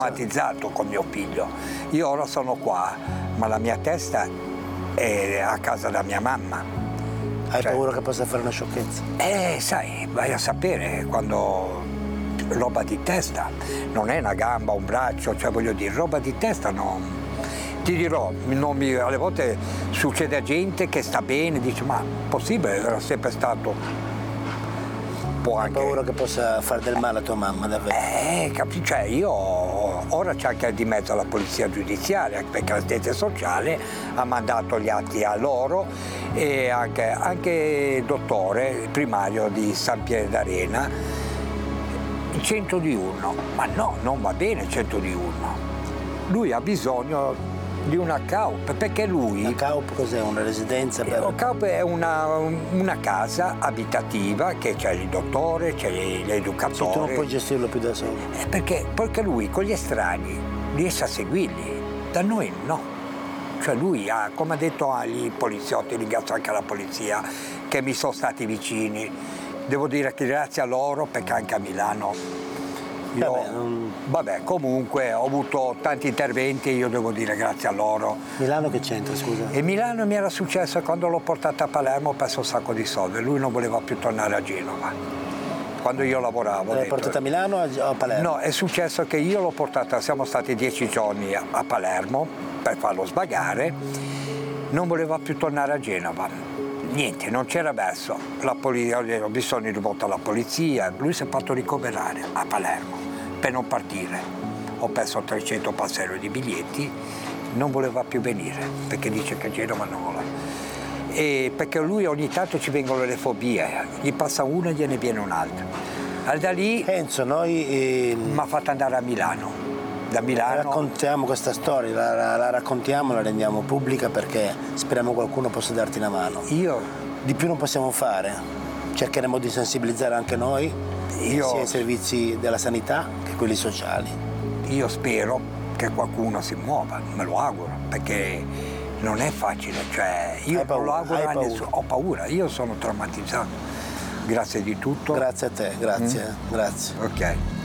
traumatizzato con mio figlio. Io ora sono qua, ma la mia testa è a casa da mia mamma. Hai paura che possa fare una sciocchezza? Sai, vai a sapere quando roba di testa, non è una gamba, un braccio, cioè voglio dire, roba di testa non. Ti dirò, alle volte succede a gente che sta bene, dice ma possibile, era sempre stato. Può anche. Hai paura che possa fare del male a tua mamma, davvero? Cioè io ora c'è anche di mezzo la polizia giudiziaria, perché l'assistente sociale ha mandato gli atti a loro e anche il dottore primario di San Pier d'Arena, 101, ma no, non va bene 101. Lui ha bisogno di una CAUP, perché lui... La CAUP cos'è? Una residenza? La CAUP è una casa abitativa che c'è il dottore, c'è l'educatore. Se tu non puoi gestirlo più da solo. Perché lui con gli estranei riesce a seguirli, da noi no. Cioè lui ha, come ha detto agli poliziotti, ringrazio anche la polizia, che mi sono stati vicini. Devo dire che grazie a loro, perché anche a Milano... Vabbè, comunque ho avuto tanti interventi e io devo dire grazie a loro. Milano che c'entra, scusa? E Milano mi era successo quando l'ho portata a Palermo, ho perso un sacco di soldi. Lui non voleva più tornare a Genova. Quando io lavoravo. L'hai portata a Milano o a Palermo? No, è successo che io l'ho portata, siamo stati 10 giorni a Palermo per farlo svagare, non voleva più tornare a Genova. Niente, non c'era verso. Ho bisogno di volta alla polizia, lui si è fatto ricoverare a Palermo per non partire. Ho perso 300 passeggeri di biglietti, non voleva più venire perché dice che Genova non vuole. E perché lui ogni tanto ci vengono le fobie, gli passa una e gliene viene un'altra. Da lì Enzo, noi mi ha fatto andare a Milano. Da Milano raccontiamo questa storia, la raccontiamo, la rendiamo pubblica perché speriamo qualcuno possa darti una mano. Di più non possiamo fare, cercheremo di sensibilizzare anche noi, sia i servizi della sanità che quelli sociali. Io spero che qualcuno si muova, me lo auguro, perché non è facile, cioè io non lo auguro a nessuno, ho paura, io sono traumatizzato. Grazie di tutto. Grazie a te, grazie. Ok.